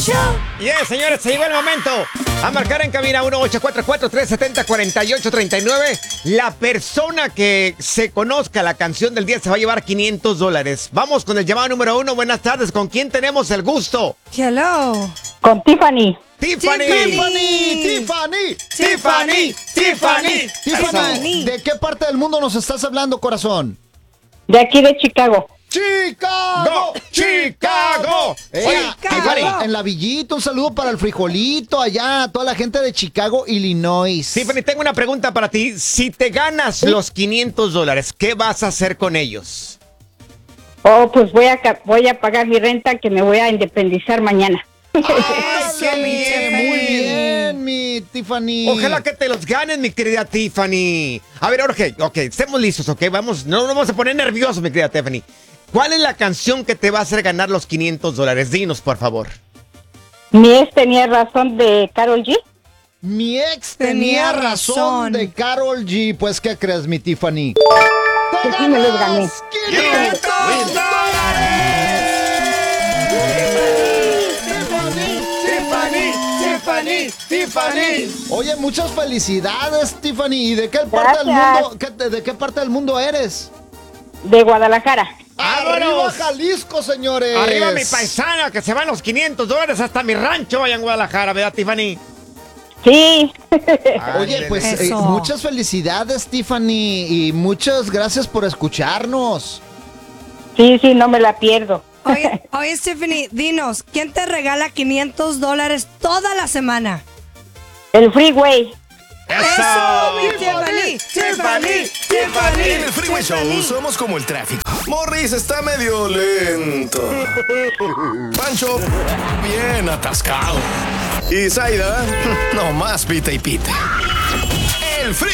Show. Yes, señores, se llegó el momento. A marcar en cabina 1-844-370-4839. La persona que se conozca la canción del día se va a llevar $500. Vamos con el llamado número 1. Buenas tardes. ¿Con quién tenemos el gusto? Hello. Con Tiffany. Tiffany. Tiffany. ¿De qué parte del mundo nos estás hablando, corazón? De aquí de Chicago. ¡Chicago! ¡Chicago! Oye, Tiffany, Tiffany. en la villita, un saludo para el frijolito allá, a toda la gente de Chicago, Illinois. Tiffany, tengo una pregunta para ti. Si te ganas los $500, ¿qué vas a hacer con ellos? Oh, pues voy a pagar mi renta que me voy a independizar mañana. Muy bien, mi Tiffany. Ojalá que te los ganes, mi querida Tiffany. A ver, Jorge, ok, estemos listos, ok, vamos, no nos vamos a poner nerviosos, mi querida Tiffany. ¿Cuál es la canción que te va a hacer ganar los $500? Dinos, por favor. Mi ex tenía razón de Karol G. Mi ex tenía razón de Karol G. Pues, ¿qué crees, mi Tiffany? Que sí me los gané. Tiffany. Oye, muchas felicidades, Tiffany. ¿Y de qué parte del mundo, de qué parte del mundo eres? De Guadalajara. ¡Arriba, Jalisco, señores! Arriba mi paisana, que se van los $500 hasta mi rancho allá en Guadalajara, ¿verdad, Tiffany? Sí. Oye, pues Eso. muchas felicidades, Tiffany, y muchas gracias por escucharnos. Sí, no me la pierdo. Oye, Stephanie, dinos, ¿quién te regala $500 toda la semana? El freeway. ¡Eso, mi Tiffany! En el Freeway Show somos como el tráfico. Morris está medio lento. Pancho, bien atascado. Y Zaida, no más pita y pita. El Freeway.